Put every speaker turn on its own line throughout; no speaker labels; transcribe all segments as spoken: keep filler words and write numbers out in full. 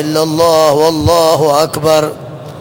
إلا الله والله أكبر.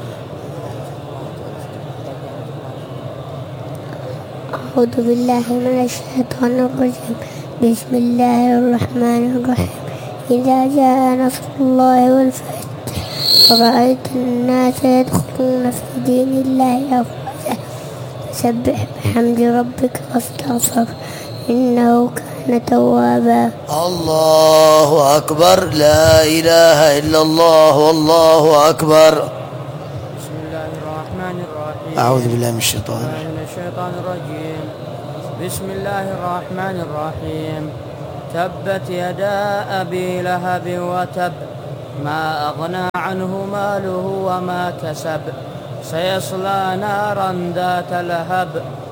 أعوذ بالله من الشيطان الرجيم. بسم الله الرحمن الرحيم. إذا جاء نصر الله والفتح ورأيت الناس يدخلون في دين الله أفواجا فسبح بحمد ربك واستغفره إنه كان توابا.
الله أكبر. لا إله إلا الله والله أكبر.
بسم الله الرحمن الرحيم.
أعوذ بالله من الشيطان
من الشيطان الرجيم. بسم الله الرحمن الرحيم. تبت يدا أبي لهب وتب ما أغنى عنه ماله وما كسب سيصلى نارا ذات لهب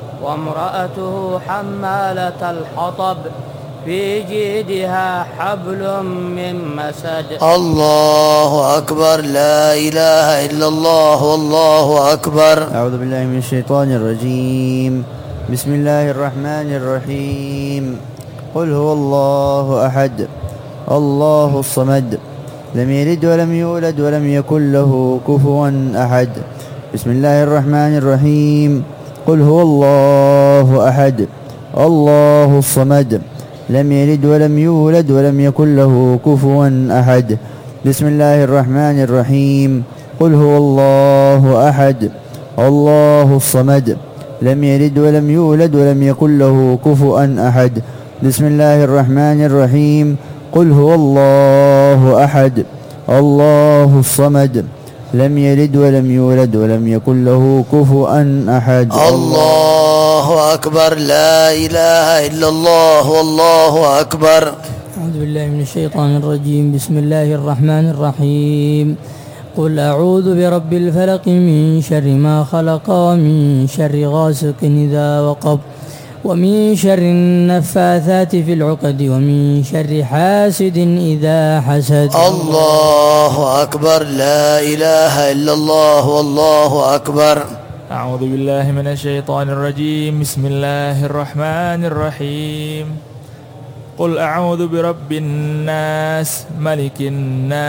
وامرأته حمالة الحطب في جيدها حبل من مسد.
الله أكبر. لا إله إلا الله والله أكبر.
أعوذ بالله من الشيطان الرجيم. بسم الله الرحمن الرحيم. قل هو الله أحد الله الصمد لم يلد ولم يولد ولم يكن له كفوا أحد. بسم الله الرحمن الرحيم. قل هو الله أحد الله الصمد لم يلد ولم يولد ولم يكن له كفوا أحد. بسم الله الرحمن الرحيم. قل هو الله أحد الله الصمد لم يلد ولم يولد ولم يكن له كفوا أحد. بسم الله الرحمن الرحيم. قل هو الله أحد الله الصمد لم يلد ولم يولد ولم يكن له كفوا أحد.
الله أكبر. لا إله إلا الله والله أكبر.
أعوذ بالله من الشيطان الرجيم. بسم الله الرحمن الرحيم. قل أعوذ برب الفلق من شر ما خلق ومن شر غاسق إذا وقب ومن شر النفاثات في العقد ومن شر حاسد إذا حسد.
الله أكبر. لا إله إلا الله والله أكبر.
أعوذ بالله من الشيطان الرجيم. بسم الله الرحمن الرحيم. قل أعوذ برب الناس ملك الناس